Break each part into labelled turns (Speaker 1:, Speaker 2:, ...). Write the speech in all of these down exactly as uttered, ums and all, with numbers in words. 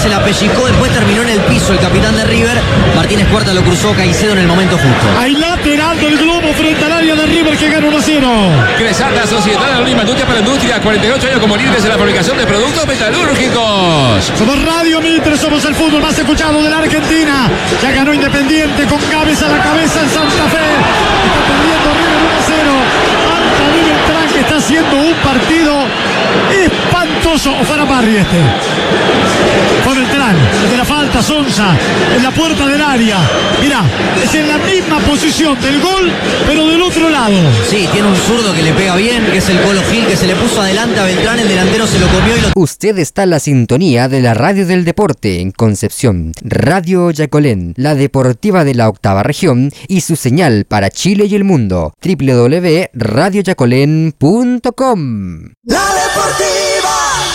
Speaker 1: se la pellizcó, después terminó en el piso el capitán de River. Martínez Cuarta lo cruzó Caicedo en el momento justo.
Speaker 2: Hay lateral del globo frente al área de River que gana uno a cero.
Speaker 3: Cresata, Sociedad Anónima Industria para Industria, cuarenta y ocho años como líderes en la fabricación de productos metalúrgicos.
Speaker 2: Somos Radio Mitre, somos el fútbol más escuchado de la Argentina. Ya ganó Independiente con cabeza a la cabeza en Santa Fe. Está perdiendo River uno a cero. Marta de Beltrán que está haciendo un partido espantoso. O para Parry este. Fue Beltrán, el de la falta, Sonsa, en la puerta del área. Mirá, es en la misma posición del gol, pero del otro lado.
Speaker 1: Sí, tiene un zurdo que le pega bien, que es el Colo Gil, que se le puso adelante a Beltrán, el delantero se lo comió y lo...
Speaker 4: Usted está en la sintonía de la Radio del Deporte en Concepción. Radio Yacolén, la deportiva de la octava región y su señal para Chile y el mundo. doble u doble u doble u punto radio yacolén punto com.
Speaker 5: La Deportiva.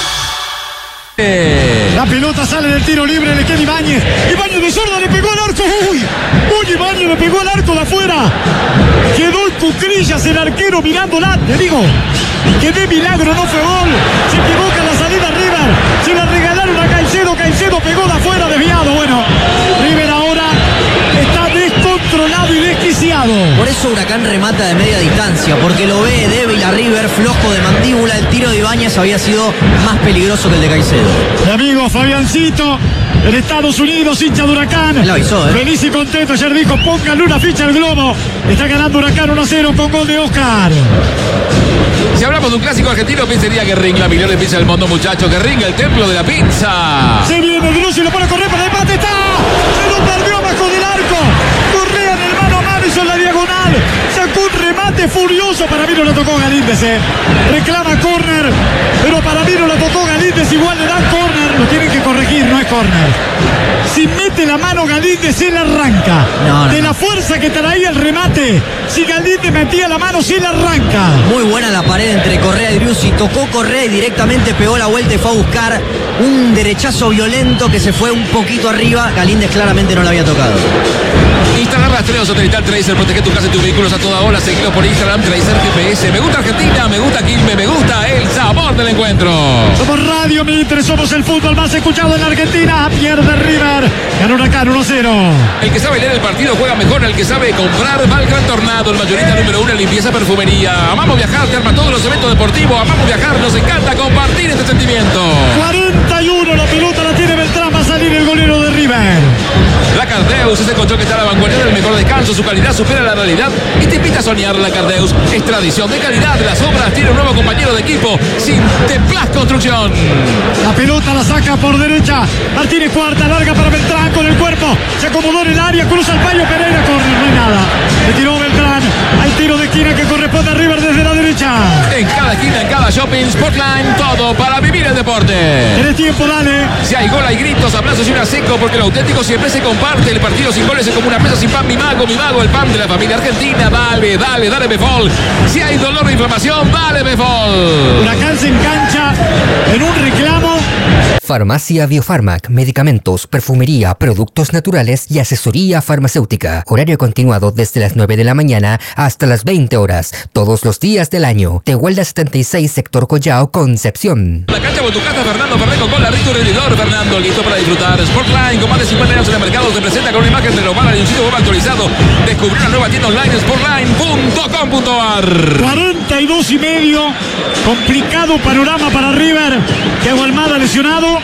Speaker 2: La pelota sale del tiro libre, le queda Ibáñez. Ibáñez de zurda le pegó al arco. Uy, uy, Ibáñez le pegó al arco de afuera. Quedó en cuclillas el arquero mirándola. Le digo, que de milagro no fue gol. Se equivoca en la salida River. Se la regalaron a Caicedo. Caicedo pegó de afuera, desviado. Bueno, River ahora está descontrolado y desquiciado.
Speaker 1: Por eso Huracán remata de media distancia, porque lo ve débil a River, flojo de mandíbula. El tiro de Ibáñez había sido más peligroso que el de Caicedo.
Speaker 2: Mi amigo Fabiancito, en Estados Unidos, hincha de Huracán.
Speaker 1: Él avisó, ¿eh?
Speaker 2: Feliz y contento. Ayer dijo, pónganle una ficha al globo. Está ganando Huracán uno a cero con gol de Oscar.
Speaker 3: Si hablamos de un clásico argentino, pizzería Guerrín, la mejor pizza del mundo, muchachos. Guerrín, el templo de la pizza.
Speaker 2: Se viene Drussi y lo pone a correr para el empate. ¡Está! Se lo perdió abajo del arco. Correa en el mano a mano, hizo la diagonal. Sacó un remate furioso. Para mí no lo tocó Galíndez, ¿eh? Reclama córner, pero para mí no lo tocó Galíndez. Igual le dan córner. Lo tienen que corregir, no es córner. Si mete la mano Galíndez, se la arranca.
Speaker 1: No, no,
Speaker 2: de
Speaker 1: no.
Speaker 2: la fuerza que traía el remate. Si Galíndez metía la mano, se la arranca.
Speaker 1: Muy buena la pared entre Correa y Driussi. Tocó Correa y directamente pegó la vuelta y fue a buscar un derechazo violento que se fue un poquito arriba. Galíndez claramente no la había tocado.
Speaker 3: Instalar rastreo satelital Tracer, protege tu casa y tus vehículos a toda hora. Seguido por Instagram, Tracer G P S. Me gusta Argentina, me gusta Quilmes, me gusta el sabor del encuentro.
Speaker 2: Somos Radio Mitre, somos el fútbol más escuchado en la Argentina. Pierde River, ganó Huracán uno a cero.
Speaker 3: El que sabe leer el partido juega mejor. El que sabe comprar va al Gran Tornado. El mayorista número uno en limpieza, perfumería. Amamos viajar, te arma todos los eventos deportivos. Amamos viajar, nos encanta compartir este sentimiento.
Speaker 2: cuarenta y uno, la pelota la tiene Beltrán, va a salir el golero de River.
Speaker 3: La Cardeus, ese colchón que está a la vanguardia del mejor descanso. Su calidad supera la realidad y te invita a soñar. La Cardeus es tradición de calidad. Las obras tiene un nuevo compañero de equipo, Sinteplas Construcción.
Speaker 2: La pelota la saca por derecha. Martínez Cuarta, larga para Beltrán con el cuerpo. Se acomodó en el área, cruza el paño, Pereira, corre, no hay nada. Le tiró Beltrán. Hay tiro de esquina que corresponde a River desde la derecha.
Speaker 3: En cada esquina, en cada shopping, Sportline, todo para vivir el deporte.
Speaker 2: Tenés tiempo, dale.
Speaker 3: Si hay gol, hay gritos, aplausos y una seco, porque lo auténtico siempre se comparte. El partido sin goles es como una mesa sin pan. Mi mago, mi mago, el pan de la familia argentina. Dale, dale, dale Befol. Si hay dolor de inflamación, dale Befol.
Speaker 2: Huracán se engancha en un reclamo.
Speaker 4: Farmacia Biofarmac, medicamentos, perfumería, productos naturales y asesoría farmacéutica. Horario continuado desde las nueve de la mañana hasta las veinte horas, todos los días del año. Tehuelda setenta y seis, sector Collao, Concepción.
Speaker 3: La cancha de tu casa, Fernando Ferreco con la Rito Redidor. Fernando, listo para disfrutar. Sportline, con más de cincuenta años en el mercado, te presenta con una imagen de global y un sitio web actualizado. Descubrí una nueva tienda online, sportline punto com punto a r.
Speaker 2: cuarenta y dos y medio. Complicado panorama para River. Thiago Almada lesionado.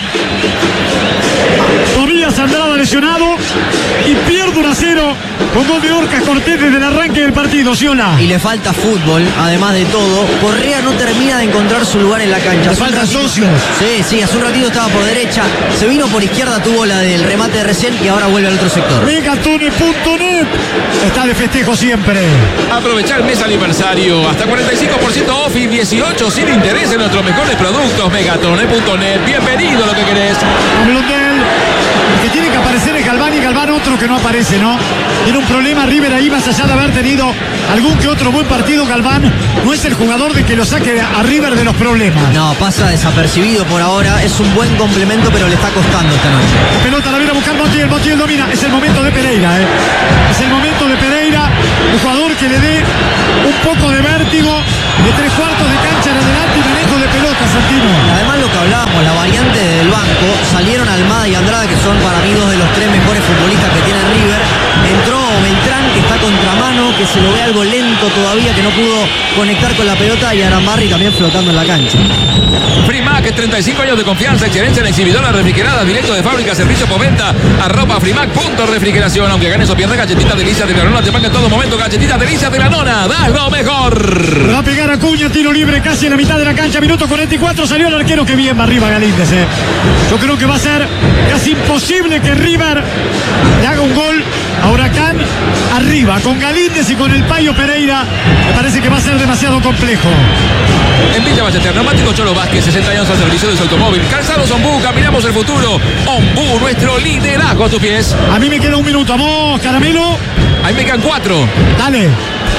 Speaker 2: Tobías Andrada lesionado. Y pierde uno a cero con gol de Orcas Cortés desde el arranque del partido. Siola.
Speaker 1: Y le falta fútbol, además de todo. Correa no termina de encontrar su lugar en la cancha.
Speaker 2: Le
Speaker 1: Hace un
Speaker 2: faltan
Speaker 1: ratito-
Speaker 2: socios.
Speaker 1: Sí, sí, hace un ratito estaba por derecha. Se vino por izquierda, tuvo la del remate de recién y ahora vuelve al otro sector.
Speaker 2: Megatone punto net. Está de festejo siempre.
Speaker 3: Aprovecha el mes aniversario. Hasta cuarenta y cinco por ciento off y dieciocho sin interés en nuestros mejores productos. Megatone punto net. Bienvenido a lo que querés.
Speaker 2: Blondel. El que tiene que aparecer es Galván y Galván otro que no aparece, ¿no? Tiene un problema River ahí, más allá de haber tenido algún que otro buen partido. Galván no es el jugador de que lo saque a River de los problemas.
Speaker 1: No, pasa desapercibido por ahora. Es un buen complemento, pero le está costando esta noche.
Speaker 2: La pelota la viene a buscar Montiel, Montiel domina. Es el momento de Pereira, ¿eh? Es el momento de Pereira, un jugador que le dé un poco de vértigo, de tres cuartos de cancha en adelante y manejo de pelota, Santino.
Speaker 1: Además, lo que hablábamos, la variante del banco, salieron Almada y Andrada, que son para mí dos de los tres mejores futbolistas que tiene River. Entró Beltrán, que está contramano, que se lo ve algo lento todavía, que no pudo conectar con la pelota, y Arambarri también flotando en la cancha.
Speaker 3: Frimac, treinta y cinco años de confianza, excelencia en exhibidora refrigerada, directo de fábrica, servicio por venta, arroba frimac punto refrigeración. Aunque ganes o pierdas, galletitas delicias de la nona te paga en todo momento. Galletitas delicias de la nona, da lo mejor.
Speaker 2: Va a pegar Acuña, tiro libre casi en la mitad de la cancha, minuto cuarenta y cuatro, salió el arquero, que bien va arriba Galíndez. Eh. Yo creo que va a ser casi imposible que River le haga un gol a Huracán arriba, con Galíndez y con el Payo Pereira. Me parece que va a ser demasiado complejo.
Speaker 3: En Villa Ballester, neumático Cholo Vázquez, sesenta años al servicio de su automóvil. Calzados Ombú, caminamos el futuro. Ombú, nuestro liderazgo a tus pies.
Speaker 2: A mí me queda un minuto, a vos, Caramelo.
Speaker 3: Ahí me quedan cuatro.
Speaker 2: Dale.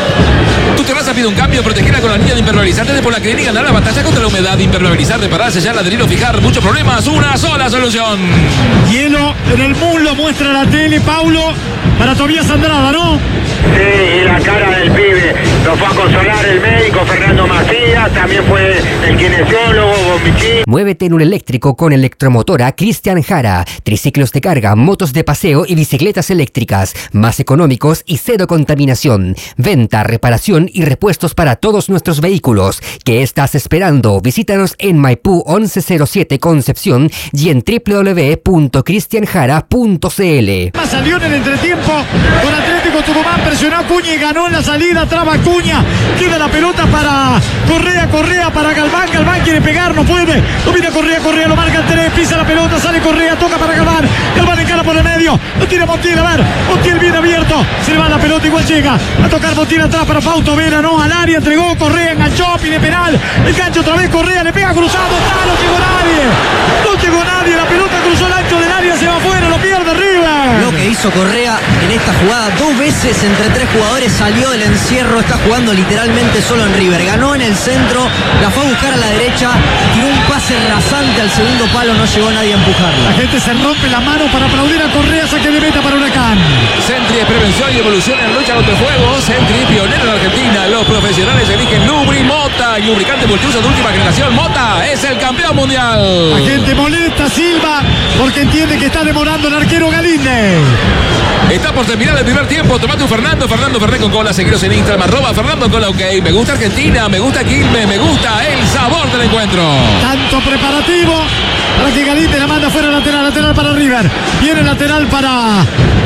Speaker 3: Tú te vas a pedir un cambio, protegerla con la línea de impermeabilizante de Polaclinic, ganar la batalla contra la humedad, impermeabilizar, reparar, sellar, adherir o fijar muchos problemas, una sola solución.
Speaker 2: Hielo en el muslo, muestra la tele, Paulo, para Tobías Andrada, ¿no?
Speaker 6: Sí, y la cara del pibe, lo fue a consolar el médico Fernando Macías, también fue el kinesiólogo Bombichín.
Speaker 4: Muévete en un eléctrico con Electromotora Cristian Jara. Triciclos de carga, motos de paseo y bicicletas eléctricas, más económicos y cero contaminación. Venta, reparación y repuestos para todos nuestros vehículos. ¿Qué estás esperando? Visítanos en Maipú once cero siete Concepción y en w w w punto cristian jara punto c l.
Speaker 2: Salió en el entretiempo con Atlético Tucumán, presionó a Acuña y ganó en la salida, traba Acuña, queda la pelota para Correa, Correa para Galván, Galván quiere pegar, no puede, domina Correa, Correa lo marca el tres, pisa la pelota, sale Correa, toca para Galván, Galván encara por el medio, lo tira Montiel, a ver, Montiel bien abierto, se le va la pelota, igual llega a tocar Montiel atrás para Fausto Vera, no, al área, entregó Correa, enganchó, pide penal, engancha otra vez Correa, le pega cruzado, está, no llegó nadie, no llegó nadie, la pelota cruzó el ancho del área, se va afuera, lo pierde River.
Speaker 1: Lo que hizo Correa en esta jugada, dos veces entre tres jugadores, salió del encierro, está jugando literalmente solo en River, ganó en el centro, la fue a buscar a la derecha, tiró un pase rasante al segundo palo, no llegó nadie a empujarla.
Speaker 2: La gente se rompe la mano para aplaudir a Correa, saque de meta para Huracán.
Speaker 3: Sentry es prevención y evolución en la lucha contra el fuego. Sentry, pionero en Argentina. Los profesionales eligen Lubri Mota, el lubricante multiuso de última generación. Mota es el campeón mundial.
Speaker 2: La gente molesta Silva porque entiende que está demorando el arquero Galíndez.
Speaker 3: Está por terminar el primer tiempo. Tomate un Fernando, Fernando Ferré con cola. Seguiros en Instagram, arroba Fernando Cola, ok. Me gusta Argentina, me gusta Quilmes, me gusta el sabor del encuentro.
Speaker 2: Tanto preparativo para que Galíndez la manda fuera lateral, lateral para River. Viene lateral para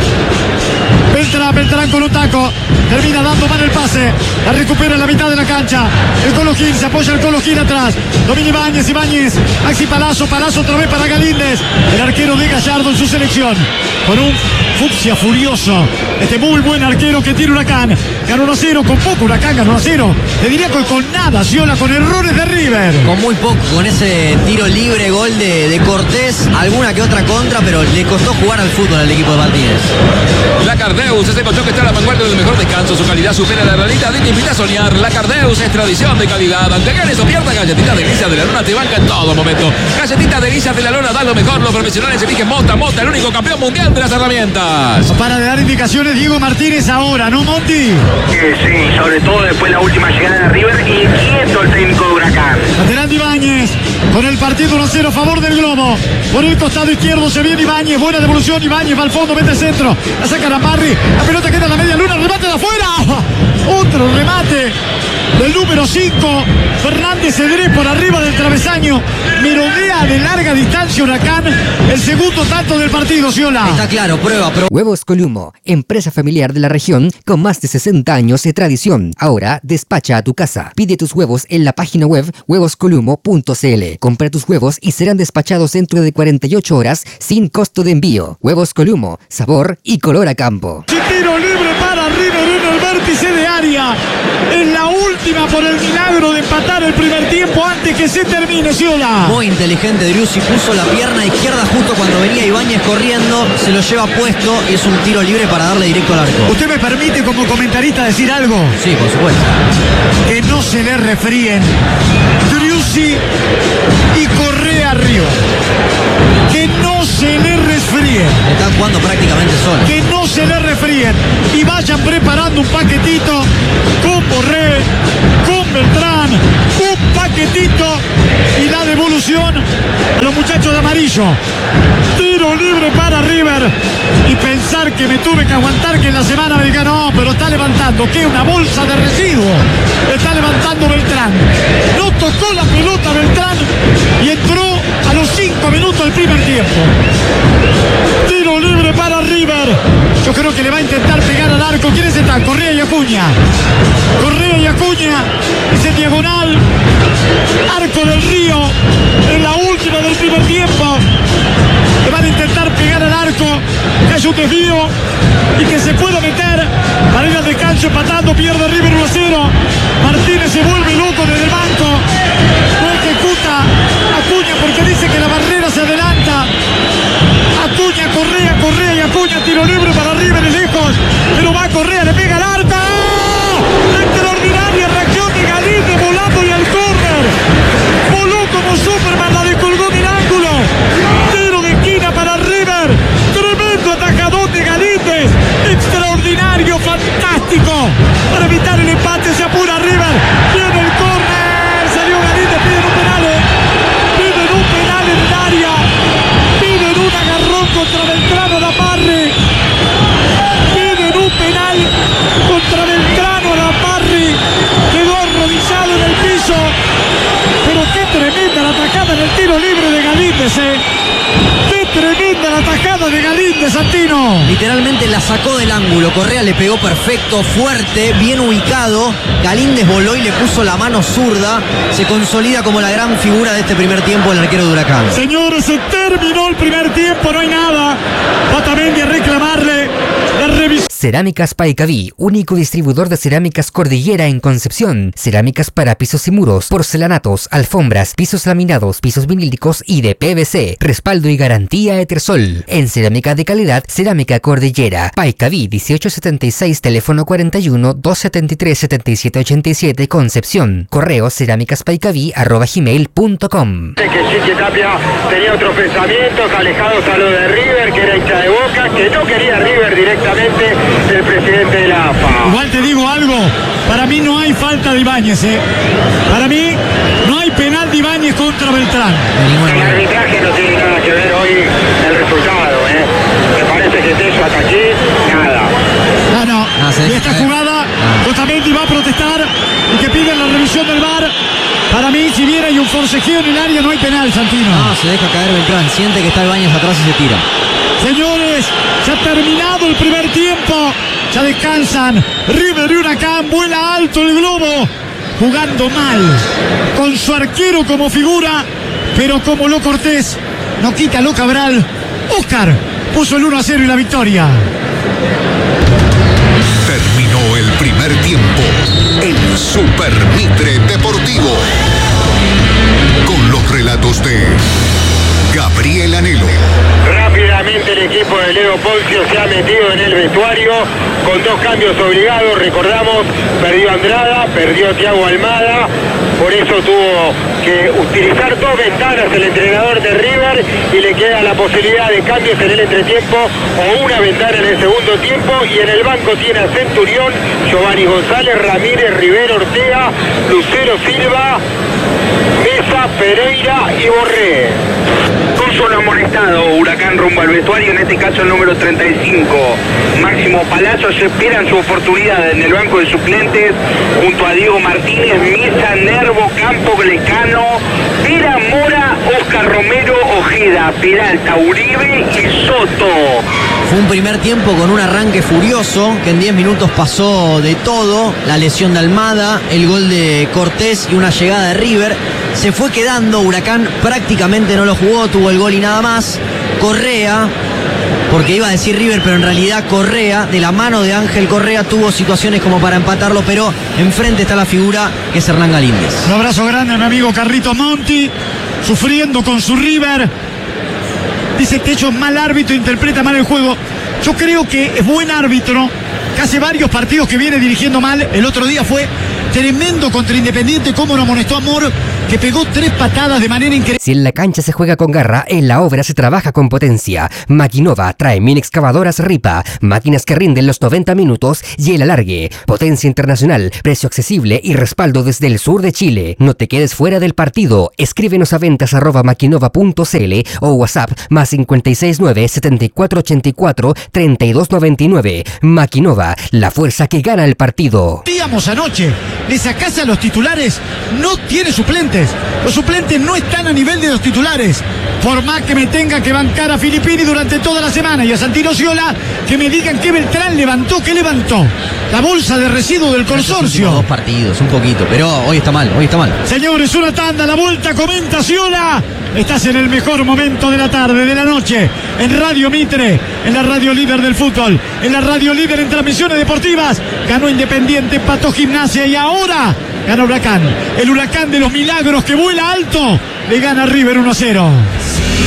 Speaker 2: Beltrán, Beltrán con un taco, termina dando mal el pase, la recupera en la mitad de la cancha, el Colo Gil, se apoya el Colo Gil atrás, domina Ibáñez, Ibáñez, Maxi Palazzo, Palazzo otra vez para Galíndez, el arquero de Gallardo en su selección, con un fucsia furioso, este muy buen arquero que tiene Huracán, ganó uno a cero, con poco Huracán ganó uno a cero, te diría que con nada, Ciola, con errores de River.
Speaker 1: Con muy poco, con ese tiro libre, gol de, de Cortés, alguna que otra contra, pero le costó jugar al fútbol al equipo de Martínez.
Speaker 3: La Cardeus, ese colchón que está a la vanguardia del mejor descanso, su calidad supera la realidad y te invita a soñar. La Cardeus es tradición de calidad, aunque ganes o pierdas, galletitas delicias de la lona te banca en todo momento. Galletitas delicias de la lona, da lo mejor, los profesionales eligen Mota, Mota, el único campeón mundial de las herramientas.
Speaker 2: Para de dar indicaciones Diego Martínez ahora, ¿no, Monti?
Speaker 6: Sí, sí, sobre todo después de la última llegada de River, inquieto el técnico de Huracán.
Speaker 2: Lateral de Ibáñez, con el partido uno a cero a favor del Globo. Por el costado izquierdo se viene Ibáñez, buena devolución, Ibáñez va al fondo, mete el centro, la saca Arambarri, la pelota queda en la media luna, remate de afuera, otro remate del número cinco, Fernández Cedrés por arriba del travesaño, merodea de larga distancia Huracán, el segundo tanto del partido, Ciola.
Speaker 1: Está claro, prueba, prueba.
Speaker 4: Huevos Columo, empresa familiar de la región con más de sesenta años de tradición. Ahora despacha a tu casa. Pide tus huevos en la página web huevos columo punto c l. Compra tus huevos y serán despachados dentro de cuarenta y ocho horas sin costo de envío. Huevos Columo, sabor y color a campo.
Speaker 2: Tiro libre para River en el vértice de área. En la última por el milagro de empatar el primer tiempo antes que se termine, Ciola.
Speaker 1: Muy inteligente Driussi, puso la pierna izquierda justo cuando venía Ibáñez corriendo, se lo lleva puesto y es un tiro libre para darle directo al arco.
Speaker 2: ¿Usted me permite como comentarista decir algo?
Speaker 1: Sí, por supuesto.
Speaker 2: Que no se le refríen Driussi y Correa arriba. Que no se le resfríen.
Speaker 1: Están jugando prácticamente solos.
Speaker 2: Que no se le refríen y vayan preparando un paquetito con Borré, con Beltrán, un paquetito y la devolución a los muchachos de amarillo. Tiro libre para River. Y pensar que me tuve que aguantar que en la semana me diga, no, pero está levantando, ¿qué? Una bolsa de residuos. Está levantando Beltrán. No tocó la pelota Beltrán y entró a los cinco minutos del primer tiempo. Tiro libre para River. Yo creo que le va a intentar pegar al arco. ¿Quiénes están? Correa y Acuña. Correa y Acuña. Ese diagonal. Arco del Río. En la última del primer tiempo. Le van a intentar pegar al arco. Que haya un desvío y que se pueda meter para ir al descanso empatando. Pierde River uno a cero. Martínez se vuelve loco desde el banco. No ejecuta Acuña porque dice que la barrera se adelanta. Acuña, Correa, Correa y Acuña. Tiro libre para River, es lejos. Pero va Correa, le pega al arco. ¡Oh! Extraordinaria reacción de Galíndez volando y al córner. Voló como Superman, la descolgó del ángulo. Tiro de esquina para River. Tremendo atajador de Galíndez. Extraordinario, fantástico. Para evitar el empate se apura River. Viene el córner. Salió Galíndez, piden un penal. Piden un penal en el área. Piden un agarrón contra Beltrano La Parri. Piden un penal contra Beltrano La Parri. Quedó arrodillado en el piso. Pero qué tremenda la atajada en el tiro libre de Galíndez, eh. Qué tremenda la atajada de Galíndez, Santino.
Speaker 1: Literalmente la sacó del ángulo. Correa le pegó perfecto, fuerte, bien ubicado. Galíndez voló y le puso la mano zurda. Se consolida como la gran figura de este primer tiempo el arquero de Huracán.
Speaker 2: Señores, se terminó el primer tiempo, no hay nada. Otamendi a reclamarle la revisión.
Speaker 4: Cerámicas Paicaví, único distribuidor de cerámicas Cordillera en Concepción. Cerámicas para pisos y muros, porcelanatos, alfombras, pisos laminados, pisos vinílicos y de P V C. Respaldo y garantía Etersol. En cerámica de calidad, Cerámica Cordillera. Paicaví dieciocho setenta y seis, teléfono cuarenta y uno, doscientos setenta y tres, setenta y siete ochenta y siete, Concepción. Correo cerámicaspaicaví arroba gmail punto com.
Speaker 6: Que Chiqui Tapia tenía otros pensamientos alejados a lo de River, que era hincha de Boca, que no quería River directamente el presidente de la A F A.
Speaker 2: Igual te digo algo, para mí no hay falta de Ibáñez, ¿eh? Para mí no hay penal de Ibáñez contra Beltrán.
Speaker 6: El arbitraje no tiene nada que ver hoy el resultado, ¿eh? Me parece que Tello hasta aquí, nada.
Speaker 2: No, no,
Speaker 1: Ah, se
Speaker 2: y
Speaker 1: deja
Speaker 2: esta
Speaker 1: caer.
Speaker 2: jugada, Otamendi va a protestar y que piden la revisión del V A R. Para mí, si bien hay un forcejeo en el área, no hay penal, Santino.
Speaker 1: No, se deja caer Beltrán. Siente que está Ibáñez atrás y se tira.
Speaker 2: Señores, ya ha terminado el primer tiempo. Ya descansan. River y Huracán, vuela alto el globo. Jugando mal. Con su arquero como figura. Pero como lo Cortés, no quita lo Cabral. Oscar puso el uno a cero y la victoria.
Speaker 7: Terminó el primer tiempo en Super Mitre Deportivo. Con los relatos de Gabriel Anelo.
Speaker 6: Rápidamente el equipo de Leo Poncio se ha metido en el vestuario con dos cambios obligados. Recordamos, perdió Andrada, perdió Thiago Almada, por eso tuvo que utilizar dos ventanas el entrenador de River y le queda la posibilidad de cambios en el entretiempo o una ventana en el segundo tiempo. Y en el banco tiene a Centurión, Giovanni González, Ramírez, Rivero, Ortega, Lucero Silva, Mesa, Pereira y Borré. Un solo amonestado, Huracán rumbo al vestuario, en este caso el número treinta y cinco, Máximo Palazzo. Se esperan su oportunidad en el banco de suplentes junto a Diego Martínez, Mesa, Nervo, Campo, Glecano, Vera Mora, Oscar Romero, Ojeda, Peralta, Uribe y Soto.
Speaker 1: Fue un primer tiempo con un arranque furioso, que en diez minutos pasó de todo. La lesión de Almada, el gol de Cortés y una llegada de River. Se fue quedando, Huracán prácticamente no lo jugó, tuvo el gol y nada más. Correa, porque iba a decir River, pero en realidad Correa, de la mano de Ángel Correa, tuvo situaciones como para empatarlo, pero enfrente está la figura que es Hernán Galíndez.
Speaker 2: Un abrazo grande a mi amigo Carlito Monti, sufriendo con su River. Dice que hecho mal árbitro, interpreta mal el juego. Yo creo que es buen árbitro, que hace varios partidos que viene dirigiendo mal. El otro día fue tremendo contra Independiente, cómo lo amonestó a Moro que pegó tres patadas de manera increíble.
Speaker 4: Si en la cancha se juega con garra, en la obra se trabaja con potencia. Maquinova trae mini excavadoras Ripa, máquinas que rinden los noventa minutos y el alargue. Potencia internacional, precio accesible y respaldo desde el sur de Chile. No te quedes fuera del partido. Escríbenos a ventas arroba maquinova punto cl o WhatsApp más cinco seis nueve, siete cuatro ocho cuatro, tres dos nueve nueve. Maquinova, la fuerza que gana el partido.
Speaker 2: Díamos anoche, le sacás a los titulares, no tiene suplentes. Los suplentes no están a nivel de los titulares. Por más que me tenga que bancar a Filippini durante toda la semana y a Santino Sciola, que me digan que Beltrán levantó, que levantó la bolsa de residuos del consorcio.
Speaker 1: Dos partidos, un poquito, pero hoy está mal, hoy está mal.
Speaker 2: Señores, una tanda, la vuelta, comenta Sciola. Estás en el mejor momento de la tarde, de la noche, en Radio Mitre, en la radio líder del fútbol, en la radio líder en transmisiones deportivas. Ganó Independiente, empató Gimnasia y ahora gana Huracán. El Huracán de los milagros que vuela alto, le gana a River uno a cero.